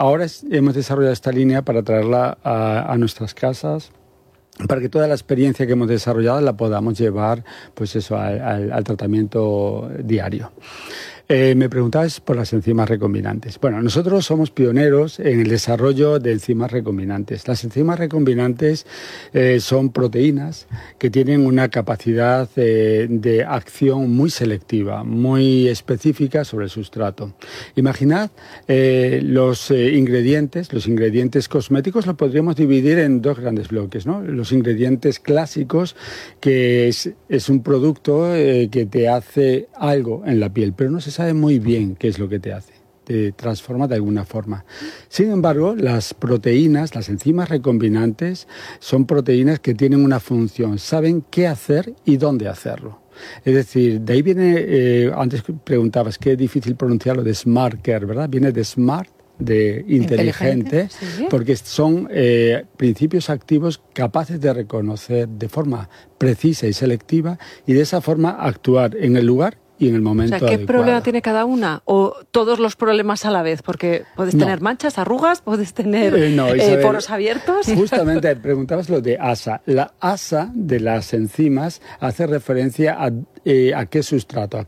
ahora hemos desarrollado esta línea para traerla a nuestras casas, para que toda la experiencia que hemos desarrollado la podamos llevar pues eso, al tratamiento diario. Me preguntabas por las enzimas recombinantes. Bueno, nosotros somos pioneros en el desarrollo de enzimas recombinantes. Las enzimas recombinantes son proteínas que tienen una capacidad de acción muy selectiva, muy específica sobre el sustrato. Imaginad los ingredientes cosméticos los podríamos dividir en dos grandes bloques, ¿no? Los ingredientes clásicos, que es un producto que te hace algo en la piel, pero no se sabe muy bien qué es lo que te hace, te transforma de alguna forma. Sin embargo, las proteínas, las enzimas recombinantes, son proteínas que tienen una función, saben qué hacer y dónde hacerlo. Es decir, de ahí viene, antes preguntabas qué difícil pronunciarlo, de smart care, ¿verdad? Viene de smart, de inteligente, sí, porque son principios activos capaces de reconocer de forma precisa y selectiva y de esa forma actuar en el lugar y en el momento adecuado. ¿Qué problema tiene cada una? ¿O todos los problemas a la vez? Porque puedes tener manchas, arrugas, puedes tener poros abiertos. Justamente preguntabas lo de ASA. La ASA de las enzimas hace referencia a qué sustrato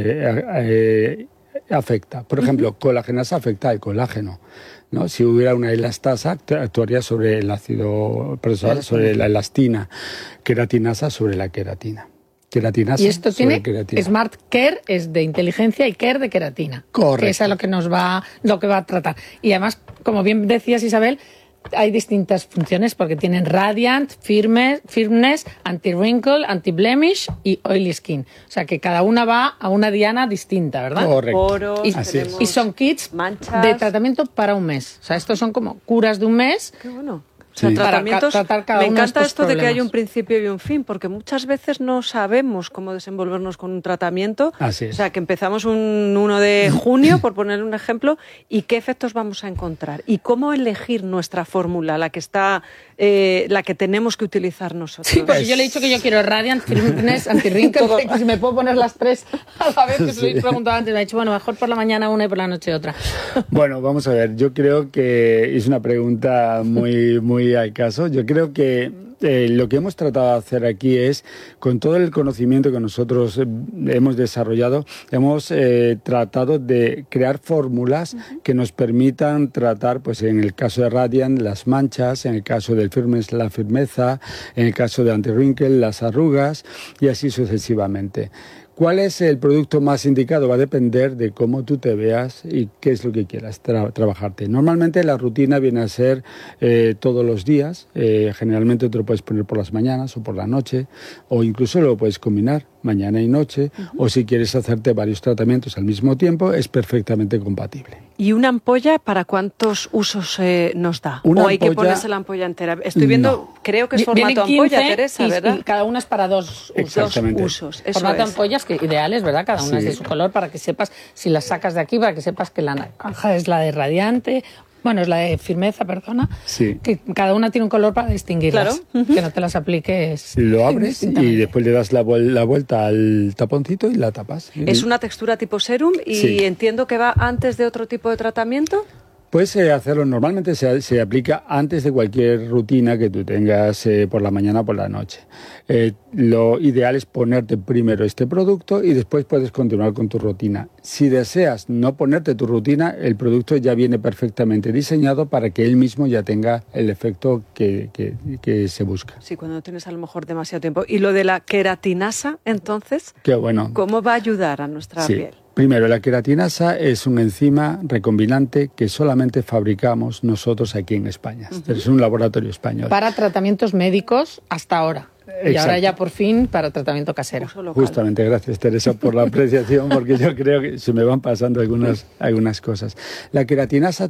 afecta. Por ejemplo, colagenasa afecta al colágeno, ¿no? Si hubiera una elastasa, actuaría sobre el ácido proteasal, sobre la elastina. Queratinasa sobre la queratina. Y esto tiene Smart Care, es de inteligencia, y Care de queratina. Correcto. Que es a lo que va a tratar. Y además, como bien decías, Isabel, hay distintas funciones porque tienen Radiant, Firmness, Anti-Wrinkle, Anti-Blemish y Oily Skin. O sea que cada una va a una diana distinta, ¿verdad? Correcto. Poros, y son kits manchas de tratamiento para un mes. O sea, estos son como curas de un mes. Qué bueno. O Sí. sea, tratamientos, tratar cada me uno de encanta estos esto problemas. de que hay un principio y un fin, porque muchas veces no sabemos cómo desenvolvernos con un tratamiento. Así es. O sea, que empezamos un 1 de junio, por poner un ejemplo, y qué efectos vamos a encontrar. Y cómo elegir nuestra fórmula, la que tenemos que utilizar nosotros. Sí, porque yo le he dicho que yo quiero Radiant, Firmness, Anti-Wrinkle, que si me puedo poner las tres a la vez, que se lo he preguntado antes. Me ha dicho, bueno, mejor por la mañana una y por la noche otra. Bueno, vamos a ver. Yo creo que es una pregunta muy al caso. Yo creo que lo que hemos tratado de hacer aquí es, con todo el conocimiento que nosotros hemos desarrollado, hemos tratado de crear fórmulas que nos permitan tratar, pues en el caso de Radiant, las manchas, en el caso del Firmness, la firmeza, en el caso de Anti-Wrinkle, las arrugas, y así sucesivamente. ¿Cuál es el producto más indicado? Va a depender de cómo tú te veas y qué es lo que quieras trabajarte. Normalmente la rutina viene a ser todos los días. Generalmente te lo puedes poner por las mañanas o por la noche, o incluso lo puedes combinar mañana y noche, o si quieres hacerte varios tratamientos al mismo tiempo, es perfectamente compatible. ¿Y una ampolla para cuántos usos nos da? ¿O hay que ponerse la ampolla entera? Estoy viendo, creo que es formato ampolla, Teresa, ¿verdad? Y cada una es para dos usos. Formato ampollas que ideales, ¿verdad? Cada una es de su color para que sepas, si las sacas de aquí, para que sepas que la naranja es la de radiante. Bueno, es la de firmeza, perdona. Sí. Que cada una tiene un color para distinguirlas. Claro. Que no te las apliques. Lo abres y después le das la vuelta al taponcito y la tapas. Es una textura tipo serum y entiendo que va antes de otro tipo de tratamiento. Puedes hacerlo, normalmente se aplica antes de cualquier rutina que tú tengas por la mañana o por la noche. Lo ideal es ponerte primero este producto y después puedes continuar con tu rutina. Si deseas no ponerte tu rutina, el producto ya viene perfectamente diseñado para que él mismo ya tenga el efecto que se busca. Sí, cuando tienes a lo mejor demasiado tiempo. ¿Y lo de la queratinasa, entonces? Qué bueno. ¿Cómo va a ayudar a nuestra piel? Primero, la queratinasa es una enzima recombinante que solamente fabricamos nosotros aquí en España. Es un laboratorio español. Para tratamientos médicos hasta ahora. Exacto. Y ahora ya por fin para tratamiento casero. Justamente, gracias Teresa por la apreciación, porque yo creo que se me van pasando algunas cosas. La queratinasa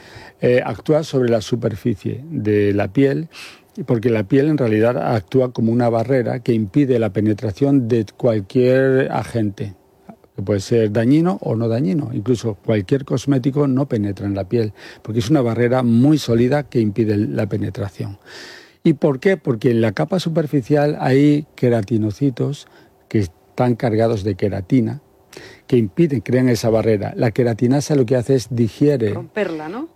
actúa sobre la superficie de la piel, porque la piel en realidad actúa como una barrera que impide la penetración de cualquier agente, que puede ser dañino o no dañino. Incluso cualquier cosmético no penetra en la piel, porque es una barrera muy sólida que impide la penetración. ¿Y por qué? Porque en la capa superficial hay queratinocitos que están cargados de queratina, que crean esa barrera. La queratinasa lo que hace es digiere. Romperla, ¿no?